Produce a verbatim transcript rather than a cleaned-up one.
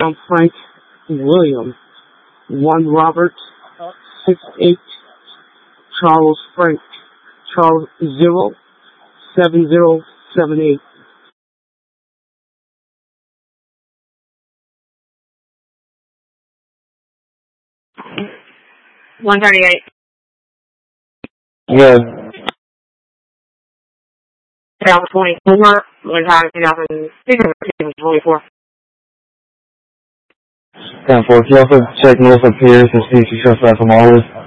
John Frank William. one Robert six eight. Charles Frank. Charles zero seven zero seven eight. one thirty-eight. Yeah. Down twenty-four. One time, two thousand twenty-four. ten four, can you also check Melissa Pierce and see if she shows back from all this?